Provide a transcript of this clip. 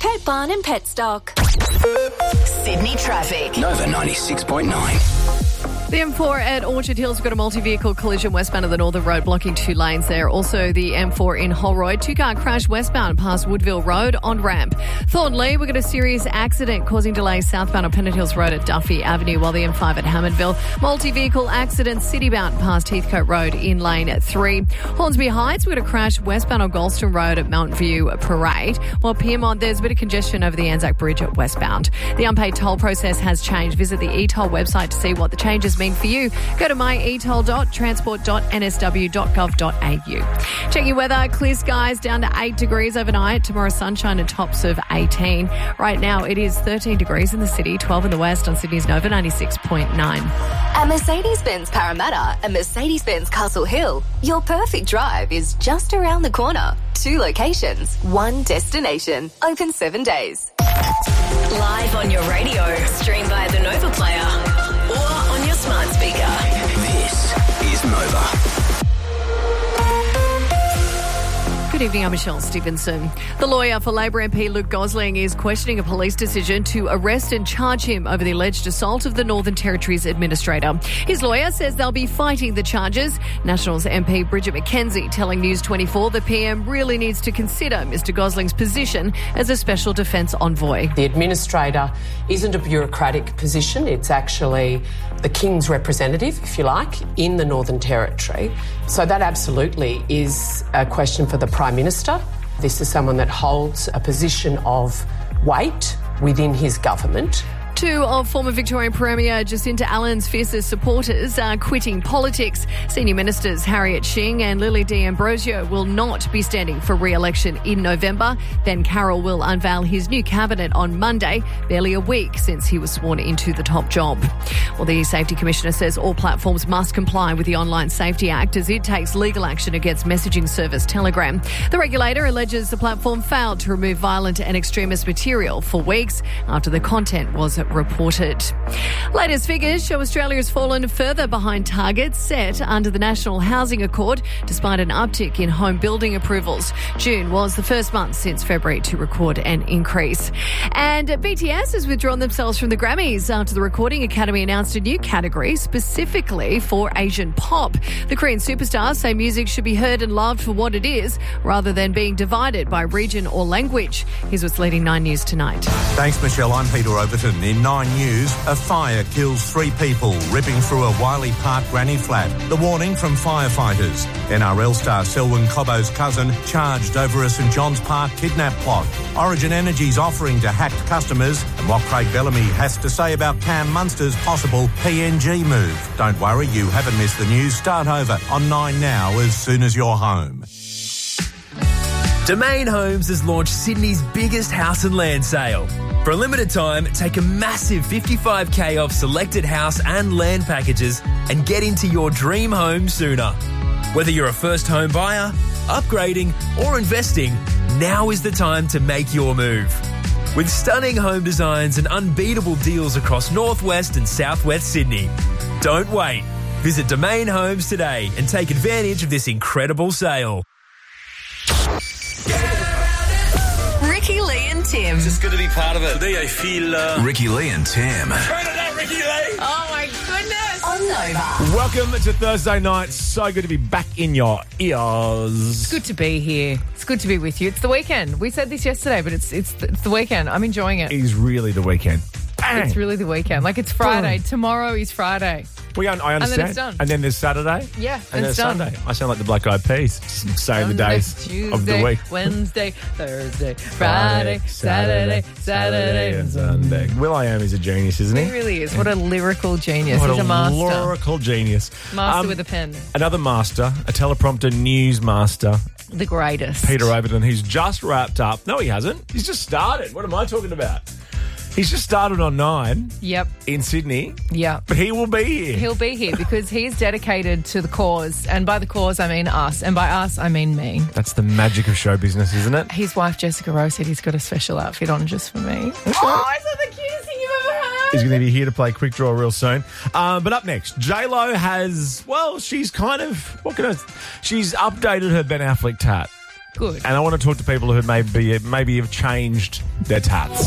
Pet Barn and Pet Stock. Sydney traffic. Nova 96.9. The M4 at Orchard Hills got a multi-vehicle collision westbound of the Northern Road, blocking 2 lanes there. Also, the M4 in Holroyd, 2-car crash westbound past Woodville Road on ramp. Thornley, we got a serious accident causing delays southbound on Pennant Hills Road at Duffy Avenue, while the M5 at Hammondville. Multi-vehicle accident citybound past Heathcote Road in lane 3. Hornsby Heights, we got a crash westbound on Galston Road at Mount View Parade. While Piedmont, there's a bit of congestion over the Anzac Bridge at westbound. The unpaid toll process has changed. Visit the eToll website to see what the changes mean for you. Go to myetoll.transport.nsw.gov.au. Checking weather, clear skies down to 8 degrees overnight. Tomorrow sunshine and tops of 18. Right now it is 13 degrees in the city, 12 in the west on Sydney's Nova 96.9. At Mercedes-Benz Parramatta and Mercedes-Benz Castle Hill, your perfect drive is just around the corner. 2 locations, 1 destination. Open 7 days. Live on your radio, stream via the Nova Player or on your smart speaker. This is Nova. Good evening, I'm Michelle Stevenson. The lawyer for Labor MP Luke Gosling is questioning a police decision to arrest and charge him over the alleged assault of the Northern Territory's administrator. His lawyer says they'll be fighting the charges. Nationals MP Bridget McKenzie telling News 24 the PM really needs to consider Mr Gosling's position as a special defence envoy. The administrator isn't a bureaucratic position. It's actually the King's representative, if you like, in the Northern Territory. So that absolutely is a question for the Prime Minister. This is someone that holds a position of weight within his government. 2 of former Victorian Premier Jacinta Allen's fiercest supporters are quitting politics. Senior Ministers Harriet Shing and Lily D'Ambrosio will not be standing for re-election in November. Ben Carroll will unveil his new cabinet on Monday, barely a week since he was sworn into the top job. Well, the Safety Commissioner says all platforms must comply with the Online Safety Act as it takes legal action against messaging service Telegram. The regulator alleges the platform failed to remove violent and extremist material for weeks after the content was reported. Latest figures show Australia has fallen further behind targets set under the National Housing Accord, despite an uptick in home building approvals. June was the first month since February to record an increase. And BTS has withdrawn themselves from the Grammys after the Recording Academy announced a new category specifically for Asian pop. The Korean superstars say music should be heard and loved for what it is, rather than being divided by region or language. Here's what's leading 9 News tonight. Thanks, Michelle. I'm Peter Overton. In 9 News, a fire kills 3 people, ripping through a Wiley Park granny flat. The warning from firefighters. NRL star Selwyn Cobbo's cousin charged over a St John's Park kidnap plot. Origin Energy's offering to hacked customers, and what Craig Bellamy has to say about Cam Munster's possible PNG move. Don't worry, you haven't missed the news. Start over on 9 Now as soon as you're home. Domain Homes has launched Sydney's biggest house and land sale. For a limited time, take a massive $55,000 off selected house and land packages and get into your dream home sooner. Whether you're a first home buyer, upgrading or investing, now is the time to make your move. With stunning home designs and unbeatable deals across northwest and southwest Sydney. Don't wait. Visit Domain Homes today and take advantage of this incredible sale. Ricky Lee and Tim. It's just good to be part of it. Today I feel... Ricky Lee and Tim. Turn it up, Ricky Lee! Oh my goodness. On Nova. Welcome to Thursday night. So good to be back in your ears. It's good to be here. It's good to be with you. It's the weekend. We said this yesterday, but it's the weekend. I'm enjoying it. It is really the weekend. Bang. It's really the weekend. Like, it's Friday. Boom. Tomorrow is Friday. I understand. And then it's done. And then there's Saturday. Yeah, and then there's it's done. Sunday. I sound like the Black Eyed Peas. Saying the days Tuesday, of the week. Wednesday, Thursday, Friday, Saturday, and Sunday. Will.i.am is a genius, isn't he? He really is. What a lyrical genius. What He's a master. lyrical genius. Master with a pen. Another master, a teleprompter news master. The greatest. Peter Overton, who's just wrapped up. No, he hasn't. He's just started. What am I talking about? He's just started on 9. Yep. In Sydney. Yep. But he will be here. He'll be here because he's dedicated to the cause. And by the cause, I mean us. And by us, I mean me. That's the magic of show business, isn't it? His wife, Jessica Rowe, said he's got a special outfit on just for me. Oh, is that the cutest thing you've ever heard? He's going to be here to play Quick Draw real soon. But up next, J-Lo has, well, she's kind of, she's updated her Ben Affleck tat. Good. And I want to talk to people who maybe have changed their tats.